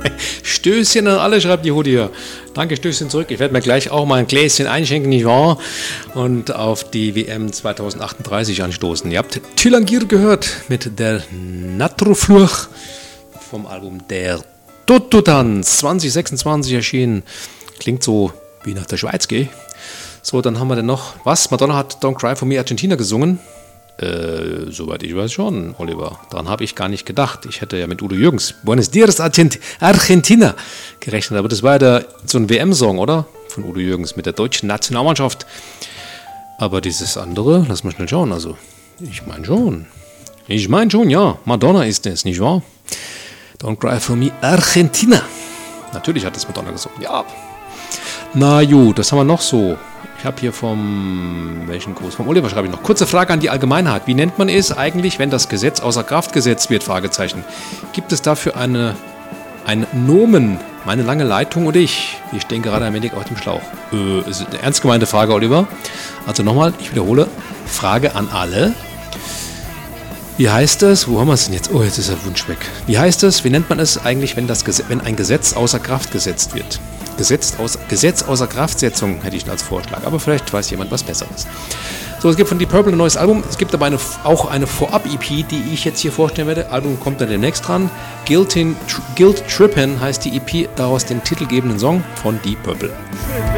Stößchen an alle, schreibt die Hudi hier. Danke, Stößchen zurück. Ich werde mir gleich auch mal ein Gläschen einschenken, nicht wahr? Und auf die WM 2038 anstoßen. Ihr habt Thylangir gehört mit der Natrofluch vom Album Der Tututanz 2026 erschienen. Klingt so wie nach der Schweiz, gell? So, dann haben wir denn noch, was? Madonna hat Don't Cry For Me Argentina gesungen. Soweit ich weiß schon, Oliver. Daran habe ich gar nicht gedacht. Ich hätte ja mit Udo Jürgens Buenos Dias Argentina gerechnet. Aber das war ja so ein WM-Song, oder? Von Udo Jürgens mit der deutschen Nationalmannschaft. Aber dieses andere, lass mal schnell schauen. Also, ich meine schon, ja. Madonna ist es, nicht wahr? Don't Cry For Me Argentina. Natürlich hat das Madonna gesungen, ja. Na gut, das haben wir noch so. Ich habe hier welchen Kurs? Vom Oliver schreibe ich noch. Kurze Frage an die Allgemeinheit. Wie nennt man es eigentlich, wenn das Gesetz außer Kraft gesetzt wird? Fragezeichen. Gibt es dafür ein Nomen? Meine lange Leitung oder ich? Wir stehen gerade ein wenig auf dem Schlauch. Ist eine ernst gemeinte Frage, Oliver. Also nochmal, ich wiederhole. Frage an alle. Wie heißt es? Wo haben wir es denn jetzt? Oh, jetzt ist der Wunsch weg. Wie heißt es? Wie nennt man es eigentlich, wenn ein Gesetz außer Kraft gesetzt wird? Gesetz außer Kraftsetzung hätte ich als Vorschlag, aber vielleicht weiß jemand was Besseres. So, es gibt von Deep Purple ein neues Album. Es gibt aber auch eine Vorab-EP, die ich jetzt hier vorstellen werde. Album kommt dann demnächst dran. Guilt Trippin' heißt die EP, daraus den titelgebenden Song von Deep Purple.